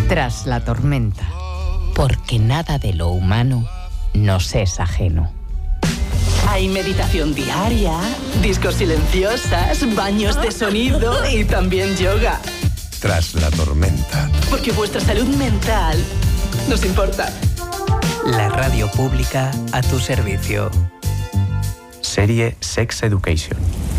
Tras la tormenta, porque nada de lo humano nos es ajeno. Hay meditación diaria, discos silenciosas, baños de sonido y también yoga. Tras la tormenta. Porque vuestra salud mental nos importa. La radio pública a tu servicio. Serie Sex Education.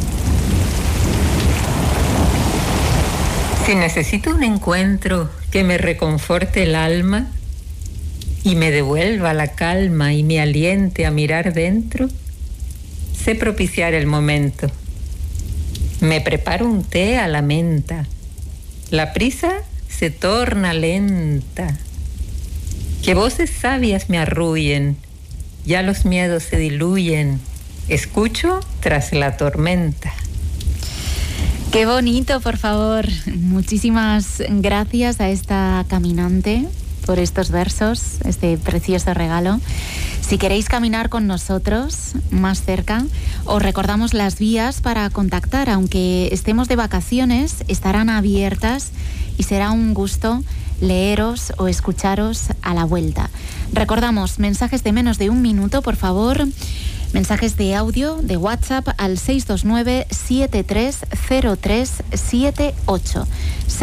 Si necesito un encuentro que me reconforte el alma y me devuelva la calma y me aliente a mirar dentro, sé propiciar el momento. Me preparo un té a la menta. La prisa se torna lenta. Que voces sabias me arrullen, ya los miedos se diluyen. Escucho tras la tormenta. Qué bonito, por favor. Muchísimas gracias a esta caminante por estos versos, este precioso regalo. Si queréis caminar con nosotros más cerca, os recordamos las vías para contactar. Aunque estemos de vacaciones, estarán abiertas y será un gusto leeros o escucharos a la vuelta. Recordamos, mensajes de menos de 1 minuto, por favor. Mensajes de audio de WhatsApp al 629-730378.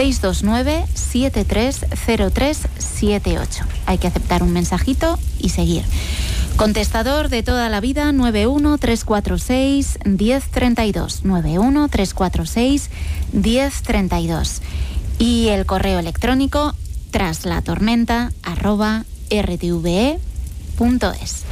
629-730378. Hay que aceptar un mensajito y seguir. Contestador de toda la vida 913461032. 913461032. Y el correo electrónico traslatormenta@rtve.es.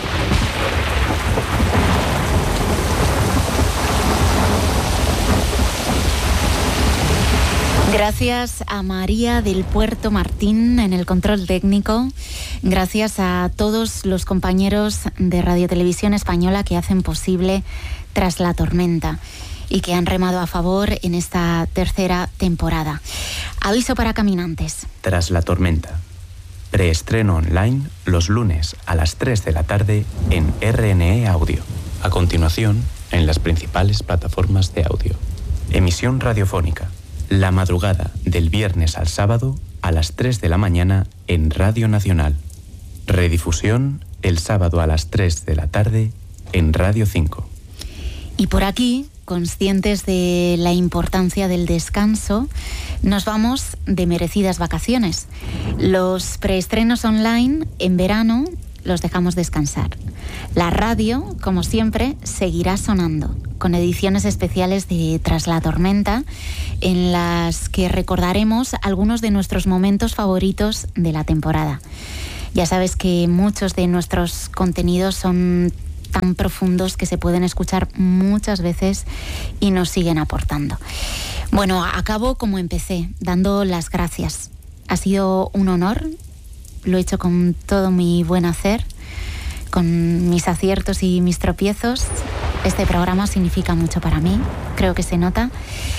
Gracias a María del Puerto Martín en el control técnico. Gracias a todos los compañeros de Radio Televisión Española que hacen posible Tras la Tormenta y que han remado a favor en esta tercera temporada. Aviso para caminantes. Tras la Tormenta. Preestreno online los lunes a las 3 de la tarde en RNE Audio. A continuación, en las principales plataformas de audio. Emisión radiofónica. La madrugada del viernes al sábado a las 3 de la mañana en Radio Nacional. Redifusión el sábado a las 3 de la tarde en Radio 5. Y por aquí, conscientes de la importancia del descanso, nos vamos de merecidas vacaciones. Los preestrenos online en verano los dejamos descansar. La radio, como siempre, seguirá sonando, con ediciones especiales de Tras la Tormenta, en las que recordaremos algunos de nuestros momentos favoritos de la temporada. Ya sabes que muchos de nuestros contenidos son tan profundos que se pueden escuchar muchas veces y nos siguen aportando. Bueno, acabo como empecé, dando las gracias. Ha sido un honor, lo he hecho con todo mi buen hacer, con mis aciertos y mis tropiezos. Este programa significa mucho para mí, creo que se nota.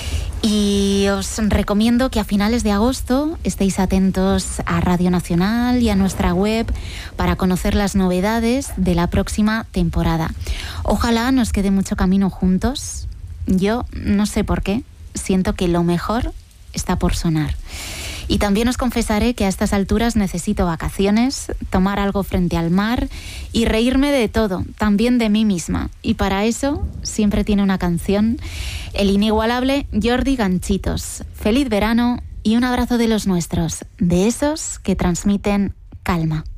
Y os recomiendo que a finales de agosto estéis atentos a Radio Nacional y a nuestra web para conocer las novedades de la próxima temporada. Ojalá nos quede mucho camino juntos. Yo no sé por qué, siento que lo mejor está por sonar. Y también os confesaré que a estas alturas necesito vacaciones, tomar algo frente al mar y reírme de todo, también de mí misma. Y para eso siempre tiene una canción, el inigualable Jordi Ganchitos. Feliz verano y un abrazo de los nuestros, de esos que transmiten calma.